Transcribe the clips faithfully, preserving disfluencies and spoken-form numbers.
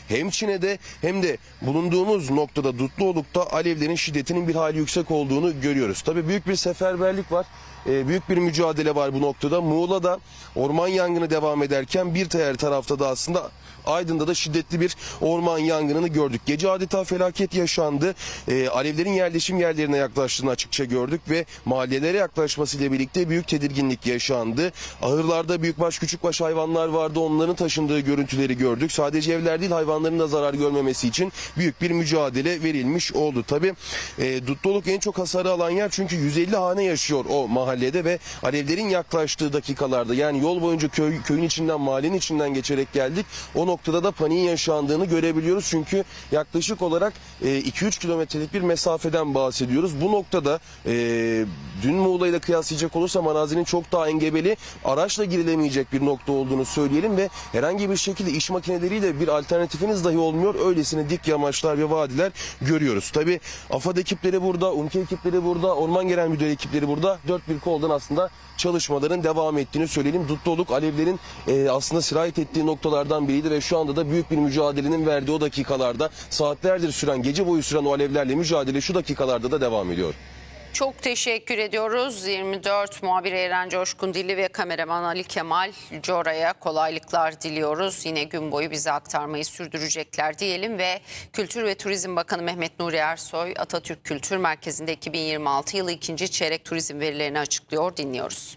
hem Çine'de hem de bulunduğumuz noktada Dutluluk'ta alevlerin şiddetinin bir hali yüksek olduğunu görüyoruz. Tabii büyük bir seferberlik var. E, büyük bir mücadele var bu noktada. Muğla'da orman yangını devam ederken bir diğer tarafta da aslında Aydın'da da şiddetli bir orman yangınını gördük. Gece adeta felaket yaşandı. E, alevlerin yerleşim yerlerine yaklaştığını açıkça gördük ve mahallelere yaklaşmasıyla birlikte büyük tedirginlik yaşandı. Ahırlarda büyükbaş küçükbaş hayvanlar vardı. Onların taşındığı görüntüleri gördük. Sadece evler değil, hayvanların da zarar görmemesi için büyük bir mücadele verilmiş oldu. Tabii e, Dutluluk en çok hasarı alan yer, çünkü yüz elli hane yaşıyor o mahallede ve alevlerin yaklaştığı dakikalarda, yani yol boyunca köy, köyün içinden, mahallenin içinden geçerek geldik. O noktada da paniğin yaşandığını görebiliyoruz. Çünkü yaklaşık olarak iki üç kilometrelik bir mesafeden bahsediyoruz. Bu noktada e, dün Muğla ile kıyaslayacak olursam arazinin çok daha engebeli, araçla girilemeyecek bir nokta olduğunu söyleyelim ve herhangi bir şekilde iş makineleriyle bir alternatifiniz dahi olmuyor. Öylesine dik yamaçlar ve vadiler görüyoruz. Tabii AFAD ekipleri burada, UMKE ekipleri burada, Orman Genel Müdürlüğü ekipleri burada. Dört bir koldan aslında çalışmaların devam ettiğini söyleyelim. Dutluluk alevlerin e, aslında sirayet ettiği noktalardan biriydi ve şu anda da büyük bir mücadelenin verdiği o dakikalarda, saatlerdir süren, gece boyu süren o alevlerle mücadele şu dakikalarda da devam ediyor. Çok teşekkür ediyoruz. yirmi dört muhabiri Eren Coşkun Dilli ve kameraman Ali Kemal Cora'ya kolaylıklar diliyoruz. Yine gün boyu bize aktarmayı sürdürecekler diyelim ve Kültür ve Turizm Bakanı Mehmet Nuri Ersoy, Atatürk Kültür Merkezi'nde iki bin yirmi altı yılı ikinci çeyrek turizm verilerini açıklıyor. Dinliyoruz.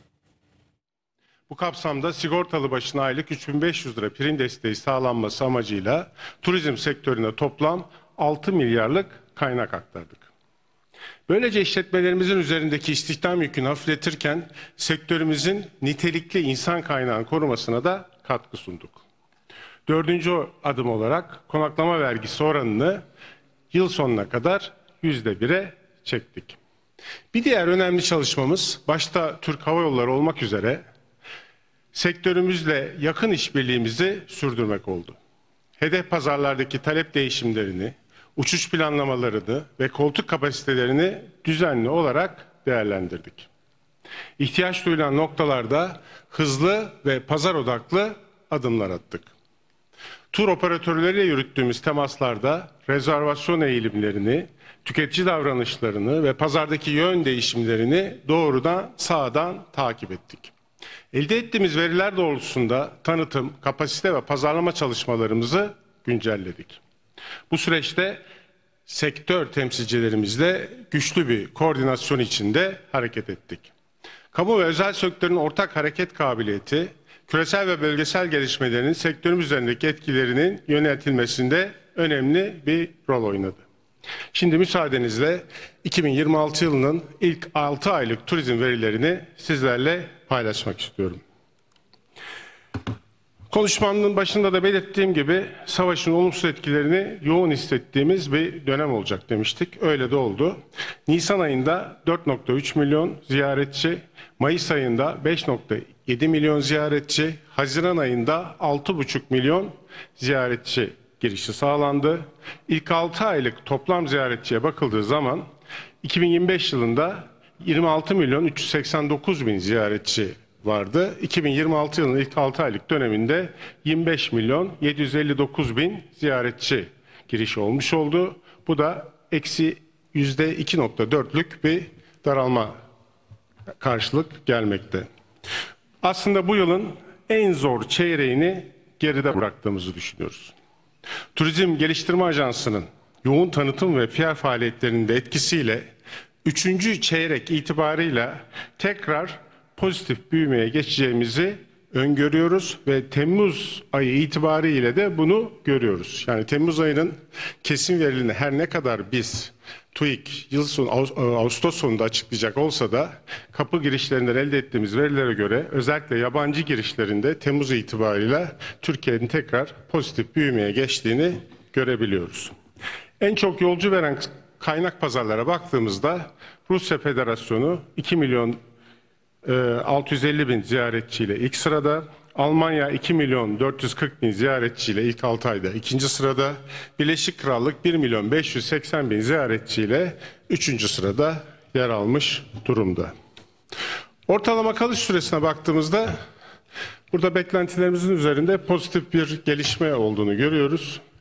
Bu kapsamda sigortalı başına aylık üç bin beş yüz lira prim desteği sağlanması amacıyla turizm sektörüne toplam altı milyarlık kaynak aktardık. Böylece işletmelerimizin üzerindeki istihdam yükünü hafifletirken sektörümüzün nitelikli insan kaynağını korumasına da katkı sunduk. Dördüncü adım olarak konaklama vergisi oranını yıl sonuna kadar yüzde bire çektik. Bir diğer önemli çalışmamız, başta Türk Hava Yolları olmak üzere sektörümüzle yakın işbirliğimizi sürdürmek oldu. Hedef pazarlardaki talep değişimlerini, uçuş planlamalarını ve koltuk kapasitelerini düzenli olarak değerlendirdik. İhtiyaç duyulan noktalarda hızlı ve pazar odaklı adımlar attık. Tur operatörleriyle yürüttüğümüz temaslarda rezervasyon eğilimlerini, tüketici davranışlarını ve pazardaki yön değişimlerini doğrudan sağdan takip ettik. Elde ettiğimiz veriler doğrultusunda tanıtım, kapasite ve pazarlama çalışmalarımızı güncelledik. Bu süreçte sektör temsilcilerimizle güçlü bir koordinasyon içinde hareket ettik. Kamu ve özel sektörün ortak hareket kabiliyeti, küresel ve bölgesel gelişmelerin sektörümüz üzerindeki etkilerinin yöneltilmesinde önemli bir rol oynadı. Şimdi müsaadenizle iki bin yirmi altı yılının ilk altı aylık turizm verilerini sizlerle paylaşmak istiyorum. Konuşmamın başında da belirttiğim gibi savaşın olumsuz etkilerini yoğun hissettiğimiz bir dönem olacak demiştik. Öyle de oldu. Nisan ayında dört nokta üç milyon ziyaretçi, Mayıs ayında beş nokta yedi milyon ziyaretçi, Haziran ayında altı buçuk milyon ziyaretçi girişi sağlandı. İlk altı aylık toplam ziyaretçiye bakıldığı zaman iki bin yirmi beş yılında yirmi altı milyon üç yüz seksen dokuz bin ziyaretçi vardı. iki bin yirmi altı yılının ilk altı aylık döneminde yirmi beş milyon yedi yüz elli dokuz bin ziyaretçi girişi olmuş oldu. Bu da eksi yüzde iki nokta dörtlük bir daralma karşılık gelmekte. Aslında bu yılın en zor çeyreğini geride bıraktığımızı düşünüyoruz. Turizm Geliştirme Ajansı'nın yoğun tanıtım ve P R faaliyetlerinin de etkisiyle üçüncü çeyrek itibarıyla tekrar pozitif büyümeye geçeceğimizi öngörüyoruz ve Temmuz ayı itibariyle de bunu görüyoruz. Yani Temmuz ayının kesin verilerini her ne kadar biz TÜİK yıl sonu Ağustos sonunda açıklayacak olsa da kapı girişlerinden elde ettiğimiz verilere göre özellikle yabancı girişlerinde Temmuz itibariyle Türkiye'nin tekrar pozitif büyümeye geçtiğini görebiliyoruz. En çok yolcu veren kaynak pazarlara baktığımızda Rusya Federasyonu iki milyon altı yüz elli bin ziyaretçiyle ilk sırada, Almanya iki milyon dört yüz kırk bin ziyaretçiyle ilk altı ayda ikinci sırada, Birleşik Krallık bir milyon beş yüz seksen bin ziyaretçiyle üçüncü sırada yer almış durumda. Ortalama kalış süresine baktığımızda burada beklentilerimizin üzerinde pozitif bir gelişme olduğunu görüyoruz.